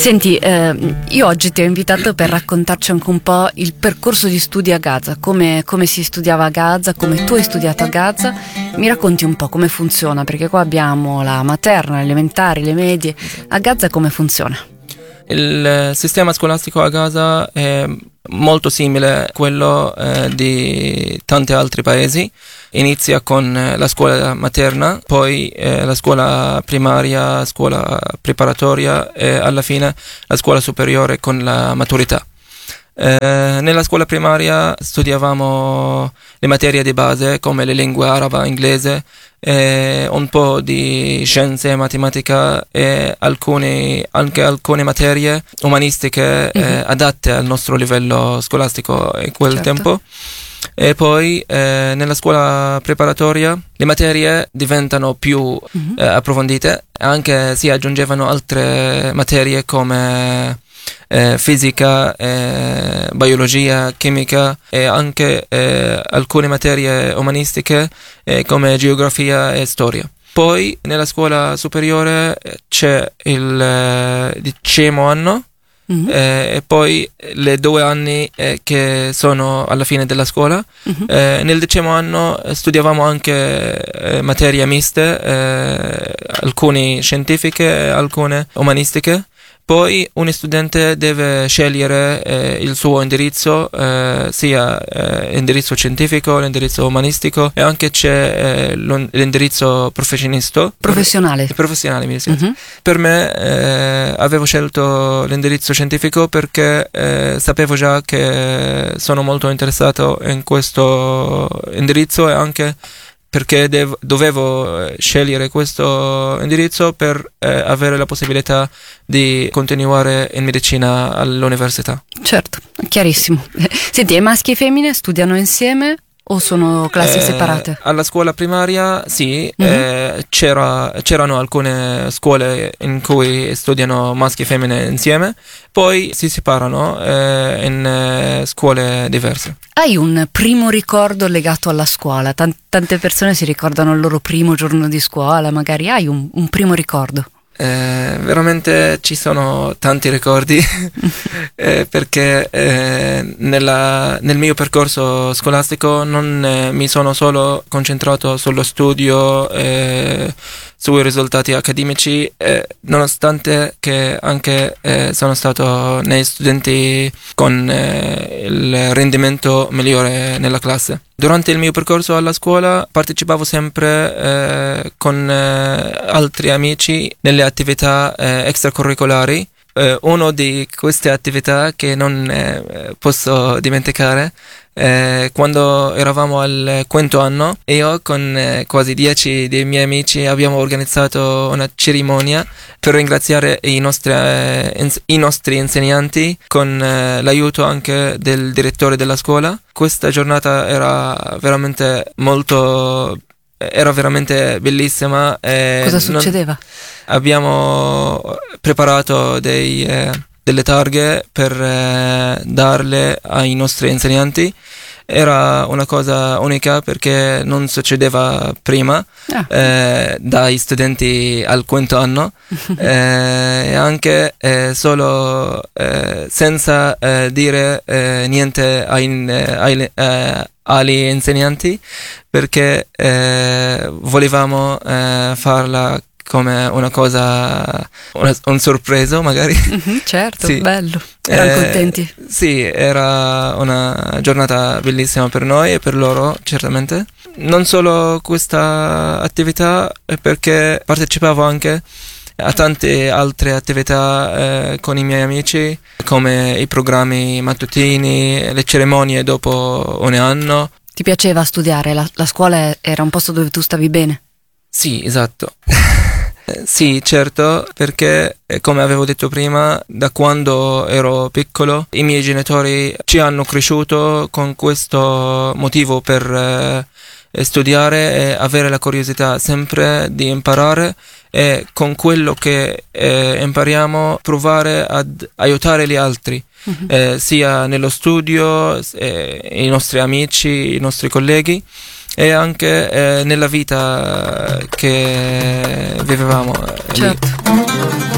Senti, io oggi ti ho invitato per raccontarci anche un po' il percorso di studi a Gaza, come si studiava a Gaza, come tu hai studiato a Gaza. Mi racconti un po' come funziona, perché qua abbiamo la materna, le elementari, le medie. A Gaza come funziona? Il sistema scolastico a Gaza è molto simile a quello di tanti altri paesi. Inizia con la scuola materna, poi la scuola primaria, scuola preparatoria e alla fine la scuola superiore con la maturità. Nella scuola primaria studiavamo le materie di base come le lingue araba, inglese, un po' di scienze e matematica e anche alcune materie umanistiche adatte al nostro livello scolastico in quel tempo. E poi nella scuola preparatoria le materie diventano più approfondite, anche si aggiungevano altre materie come fisica, biologia, chimica e anche alcune materie umanistiche come geografia e storia. Poi nella scuola superiore c'è il 10° anno e poi le 2 anni che sono alla fine della scuola. Nel 10° anno studiavamo anche materie miste, alcune scientifiche, alcune umanistiche. Poi un studente deve scegliere il suo indirizzo, sia l'indirizzo scientifico, l'indirizzo umanistico e anche c'è l'indirizzo professionale, mi dispiace. Per me avevo scelto l'indirizzo scientifico perché sapevo già che sono molto interessato in questo indirizzo e anche perché dovevo scegliere questo indirizzo per avere la possibilità di continuare in medicina all'università. Certo, chiarissimo. Senti, e maschi e femmine studiano insieme o sono classi separate? Alla scuola primaria sì, c'erano alcune scuole in cui studiano maschi e femmine insieme, poi si separano in scuole diverse. Hai un primo ricordo legato alla scuola? Tante persone si ricordano il loro primo giorno di scuola, magari hai un primo ricordo? Veramente ci sono tanti ricordi perché nel mio percorso scolastico non mi sono solo concentrato sullo studio sui risultati accademici, nonostante che anche sono stato nei studenti con il rendimento migliore nella classe. Durante il mio percorso alla scuola partecipavo sempre con altri amici nelle attività extracurricolari. Una di queste attività che non posso dimenticare, quando eravamo al 5° anno, io con quasi 10 dei miei amici abbiamo organizzato una cerimonia per ringraziare i nostri insegnanti con l'aiuto anche del direttore della scuola. Questa giornata era veramente bellissima. Cosa succedeva? Abbiamo preparato delle targhe per darle ai nostri insegnanti. Era una cosa unica perché non succedeva prima dai studenti al 5° anno e anche solo senza dire niente agli insegnanti perché volevamo farla come una cosa, un sorpreso magari. Certo, sì. Bello, erano contenti. Sì, era una giornata bellissima per noi e per loro, certamente. Non solo questa attività, perché partecipavo anche a tante altre attività con i miei amici, come i programmi mattutini, le cerimonie dopo un anno. Ti piaceva studiare? La scuola era un posto dove tu stavi bene? Sì, esatto. Sì, certo, perché come avevo detto prima, da quando ero piccolo i miei genitori ci hanno cresciuto con questo motivo per studiare e avere la curiosità sempre di imparare e con quello che impariamo provare ad aiutare gli altri, sia nello studio, i nostri amici, i nostri colleghi. E anche nella vita che vivevamo. Certo.